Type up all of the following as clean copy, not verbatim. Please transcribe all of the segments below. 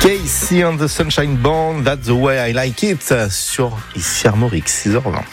Casey and the Sunshine Band, That's the way I like it, sur ici Armorique, 6h20.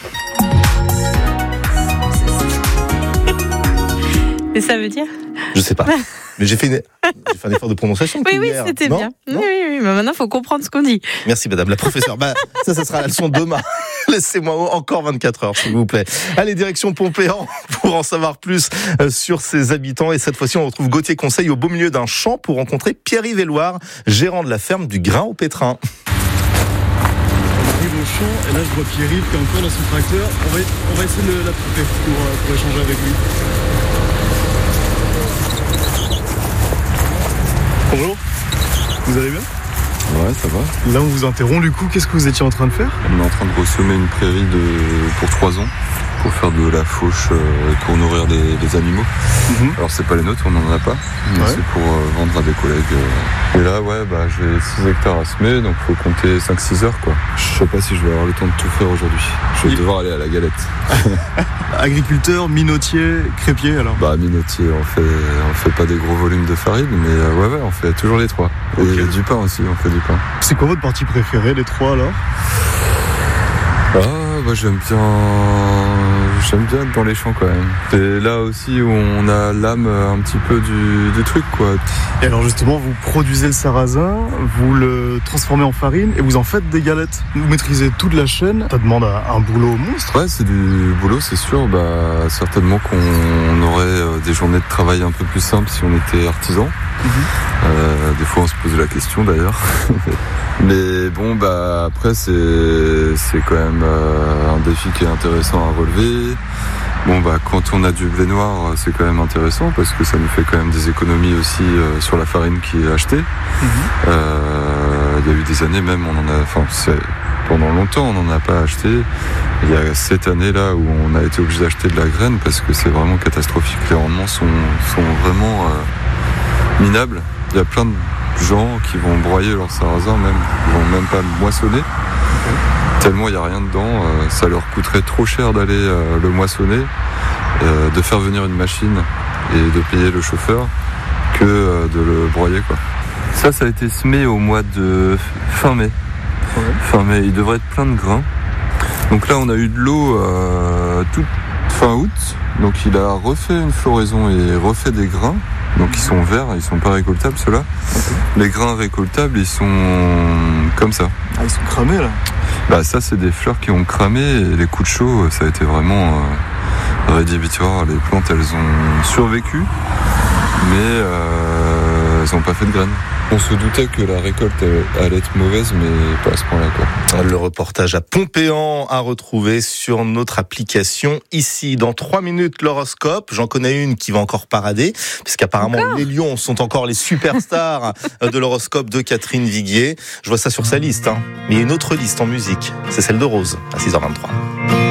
Et ça veut dire ? Je sais pas. Mais j'ai fait un effort de prononciation. Oui, hier. C'était non bien. Oui, mais maintenant, il faut comprendre ce qu'on dit. Merci, madame la professeure. Ça sera la leçon demain. Laissez-moi encore 24 heures, s'il vous plaît. Allez, direction Pompéan pour en savoir plus sur ses habitants. Et cette fois-ci, on retrouve Gauthier Conseil au beau milieu d'un champ pour rencontrer Pierre-Yves Éloire, gérant de la ferme du Grain au Pétrin. On arrive au champ et là, je vois Pierre-Yves qui est encore dans son tracteur. On va essayer de l'attraper pour échanger avec lui. Bonjour, vous allez bien ? Ouais, ça va. Là, on vous interrompt du coup. Qu'est-ce que vous étiez en train de faire ? On est en train de ressemer une prairie pour 3 ans pour faire de la fauche pour nourrir des animaux. Alors c'est pas les nôtres, on n'en a pas, mais c'est pour vendre à des collègues. Et là, j'ai 6 hectares à semer, donc faut compter 5-6 heures quoi. Je sais pas si je vais avoir le temps de tout faire aujourd'hui. Je vais devoir aller à la galette. Agriculteur, minotier, crépier alors ? Minotier, on fait pas des gros volumes de farine, mais on fait toujours les 3. Et du pain aussi, on fait du pain. C'est quoi votre partie préférée, les 3 alors ? J'aime bien être dans les champs quand même. C'est là aussi où on a l'âme un petit peu du truc quoi. Et alors justement, vous produisez le sarrasin, vous le transformez en farine et vous en faites des galettes. Vous maîtrisez toute la chaîne. Ça demande un boulot monstre. Ouais, c'est du boulot, c'est sûr. Certainement qu'on aurait des journées de travail un peu plus simples si on était artisan. Des fois on se pose la question d'ailleurs. Mais bon, après c'est quand même un défi qui est intéressant à relever. Bon, quand on a du blé noir, c'est quand même intéressant parce que ça nous fait quand même des économies aussi sur la farine qui est achetée. Il y a eu des années même, pendant longtemps, on n'en a pas acheté. Il y a cette année là où on a été obligé d'acheter de la graine parce que c'est vraiment catastrophique. Les rendements sont vraiment minables. Il y a plein de gens qui vont broyer leur sarrasin, ils vont même pas le moissonner. Tellement il n'y a rien dedans, ça leur coûterait trop cher d'aller le moissonner, de faire venir une machine et de payer le chauffeur que de le broyer quoi. Ça a été semé au mois de fin mai. Fin mai, il devrait être plein de grains. Donc là on a eu de l'eau toute fin août, donc il a refait une floraison et refait des grains. Donc ils sont verts, ils sont pas récoltables ceux-là. Les grains récoltables ils sont comme ça. Ah, ils sont cramés là. Ça c'est des fleurs qui ont cramé et les coups de chaud ça a été vraiment rédhibitoire. Les plantes elles ont survécu mais elles n'ont pas fait de graines. On se doutait que la récolte allait être mauvaise, mais pas à ce point-là, quoi. Le reportage à Pompéan à retrouver sur notre application ici. Dans 3 minutes, l'horoscope. J'en connais une qui va encore parader, puisqu'apparemment les lions sont encore les superstars de l'horoscope de Catherine Viguier. Je vois ça sur sa liste, Mais il y a une autre liste en musique. C'est celle de Rose, à 6h23.